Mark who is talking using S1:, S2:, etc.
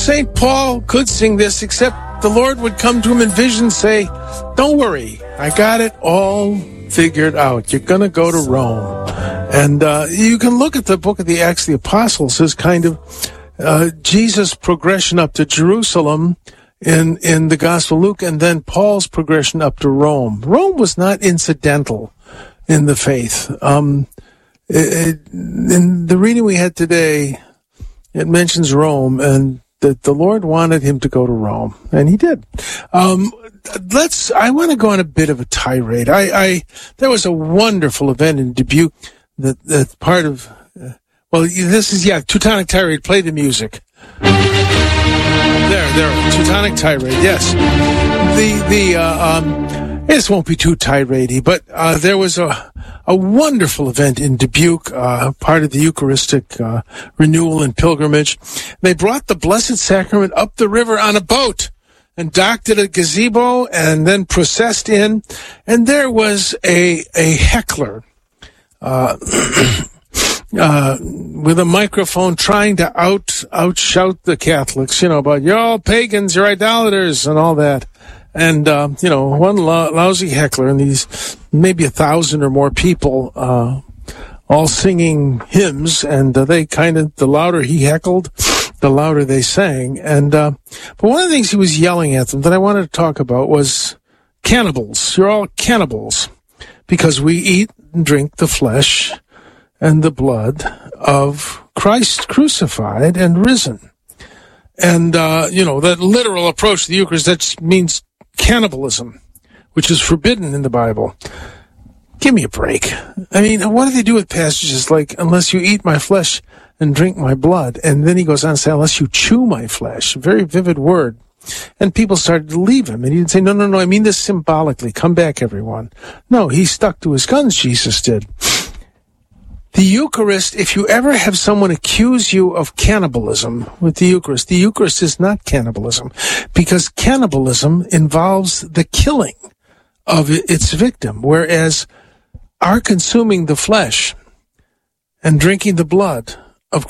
S1: St. Paul could sing this, except the Lord would come to him in vision and say, don't worry, I got it all figured out. You're going to go to Rome. And you can look at the book of the Acts of the Apostles as kind of Jesus' progression up to Jerusalem in the Gospel of Luke, and then Paul's progression up to Rome. Rome was not incidental in the faith. In the reading we had today, it mentions Rome, and that the Lord wanted him to go to Rome, and he did. I want to go on a bit of a tirade. There was a wonderful event in Dubuque that's part of, Teutonic Tirade. Play the music. There, Teutonic Tirade, yes. This won't be too tirade-y, but there was a wonderful event in Dubuque, part of the Eucharistic renewal and pilgrimage. They brought the Blessed Sacrament up the river on a boat and docked at a gazebo and then processed in, and there was a heckler with a microphone trying to outshout the Catholics, about you're all pagans, you're idolaters, and all that. And, one lousy heckler, and these maybe 1,000 or more people, all singing hymns, and the louder he heckled, the louder they sang. And, but one of the things he was yelling at them that I wanted to talk about was cannibals. You're all cannibals because we eat and drink the flesh and the blood of Christ crucified and risen. And, that literal approach to the Eucharist, that means cannibalism, which is forbidden in the Bible. Give me a break. I mean, what do they do with passages like, unless you eat my flesh and drink my blood? And then he goes on to say, unless you chew my flesh. A very vivid word. And people started to leave him. And he'd say, no, I mean this symbolically. Come back, everyone. No, he stuck to his guns, Jesus did. The Eucharist, if you ever have someone accuse you of cannibalism with the Eucharist is not cannibalism, because cannibalism involves the killing of its victim, whereas our consuming the flesh and drinking the blood